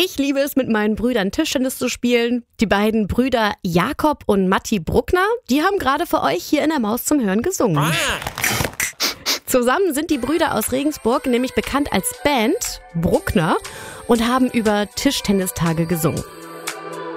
Ich liebe es, mit meinen Brüdern Tischtennis zu spielen. Die beiden Brüder Jakob und Matti Bruckner, die haben gerade für euch hier in der Maus zum Hören gesungen. Zusammen sind die Brüder aus Regensburg nämlich bekannt als Band Bruckner und haben über Tischtennistage gesungen.